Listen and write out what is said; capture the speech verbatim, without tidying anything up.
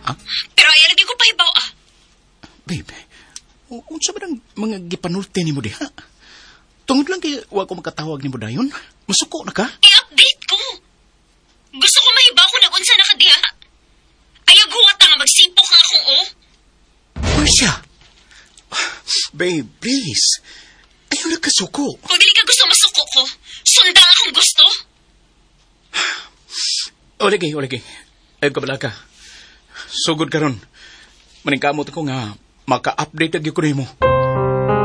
Ah? Pero ay lagi ko pahibaw ah. Babe, unsa ba nang mga gipanulti ni mo diha? Tungod lang kay wa ko makatawag ni mo dayon. Masuko na ka? I-update ko. Gusto ko mahibaw ko na unsa na ka diha. Ayag huwat nga magsipok nga akong oh. Marcia! Babe, please. Ayaw na kasuko. Kung dili ka gusto masuko ko, sundang akong gusto. O, lagi, o, lagi. Ayaw ka bala ka. Sugod ka ron. Maningkamot ako nga maka-update lagi ko na mo.